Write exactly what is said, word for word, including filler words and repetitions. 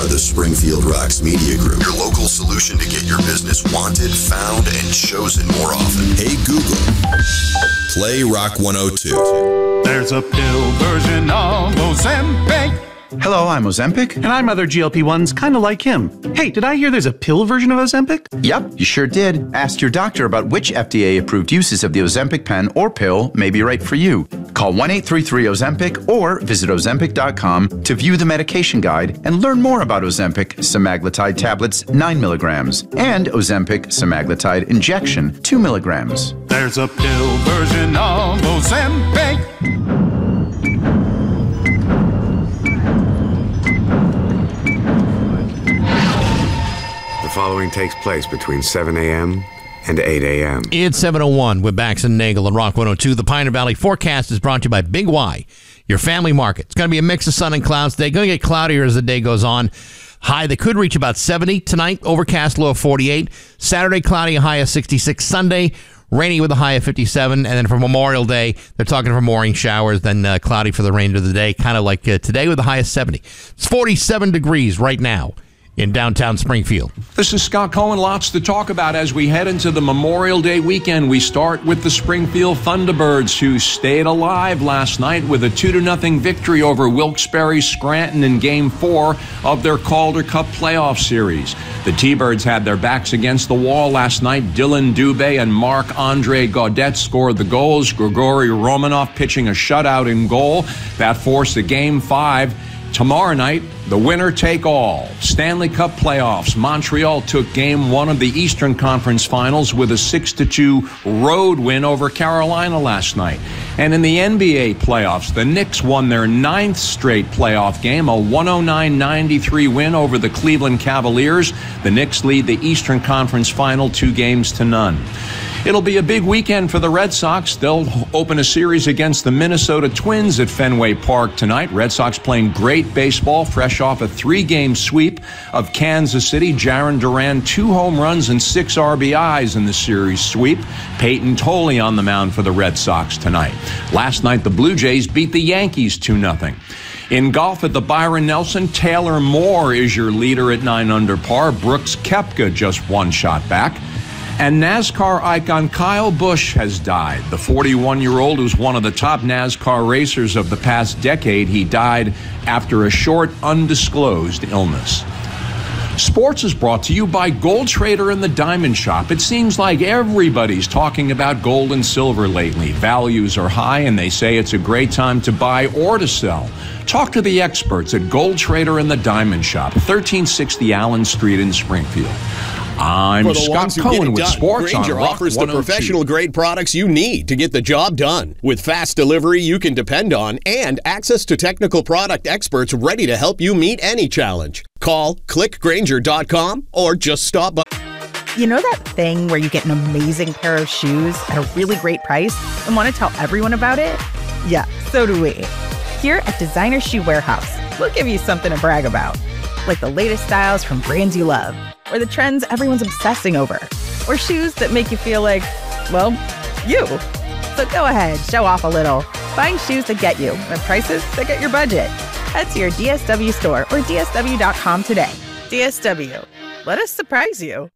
are the Springfield Rocks Media Group, your local solution to get your business wanted, found, and chosen more often. Hey Google, play Rock one oh two. There's a pill version of Ozempic. Hello, I'm Ozempic. And I'm other G L P ones kind of like him. Hey, did I hear there's a pill version of Ozempic? Yep, you sure did. Ask your doctor about which F D A-approved uses of the Ozempic pen or pill may be right for you. Call one eight three three Ozempic or visit Ozempic dot com to view the medication guide and learn more about Ozempic semaglutide tablets nine milligrams and Ozempic semaglutide injection two milligrams. There's a pill version of Ozempic. The following takes place between seven a.m. and eight a.m. It's seven oh one with Bax and Nagel and Rock one oh two. The Pioneer Valley forecast is brought to you by Big Y, your family market. It's going to be a mix of sun and clouds today. Going to get cloudier as the day goes on. High, they could reach about seventy tonight. Overcast, low of forty-eight. Saturday, cloudy, a high of sixty-six. Sunday, rainy with a high of fifty-seven. And then for Memorial Day, they're talking for morning showers, then uh, cloudy for the remainder of the day, kind of like uh, today with a high of seventy. It's forty-seven degrees right now in downtown Springfield. This is Scott Cohen. Lots to talk about as we head into the Memorial Day weekend. We start with the Springfield Thunderbirds, who stayed alive last night with a two to nothing victory over Wilkes-Barre Scranton in Game four of their Calder Cup playoff series. The T-Birds had their backs against the wall last night. Dylan Dubé and Marc-Andre Gaudet scored the goals. Grigory Romanov pitching a shutout in goal. That forced a Game five. Tomorrow night, the winner take all. Stanley Cup playoffs. Montreal took game one of the Eastern Conference Finals with a six to two road win over Carolina last night. And in the N B A playoffs, the Knicks won their ninth straight playoff game, a one oh nine ninety-three win over the Cleveland Cavaliers. The Knicks lead the Eastern Conference Final two games to none. It'll be a big weekend for the Red Sox. They'll open a series against the Minnesota Twins at Fenway Park tonight. Red Sox playing great baseball, fresh off a three-game sweep of Kansas City. Jarren Duran, two home runs and six R B Is in the series sweep. Peyton Tolley on the mound for the Red Sox tonight. Last night, the Blue Jays beat the Yankees two nothing. In golf at the Byron Nelson, Taylor Moore is your leader at nine under par. Brooks Koepka just one shot back. And NASCAR icon Kyle Busch has died. The forty-one-year-old who's one of the top NASCAR racers of the past decade. He died after a short, undisclosed illness. Sports is brought to you by Gold Trader and the Diamond Shop. It seems like everybody's talking about gold and silver lately. Values are high, and they say it's a great time to buy or to sell. Talk to the experts at Gold Trader and the Diamond Shop, thirteen sixty Allen Street in Springfield. I'm Scott Cohen with Sports Grainger on Rock offers the one oh two. professional-grade products you need to get the job done. With fast delivery you can depend on and access to technical product experts ready to help you meet any challenge. Call click grainger dot com or just stop by. You know that thing where you get an amazing pair of shoes at a really great price and want to tell everyone about it? Yeah, so do we. Here at Designer Shoe Warehouse, we'll give you something to brag about. Like the latest styles from brands you love, or the trends everyone's obsessing over, or shoes that make you feel like, well, you. So go ahead, show off a little. Find shoes that get you at prices that get your budget. Head to your D S W store or D S W dot com today. D S W, let us surprise you.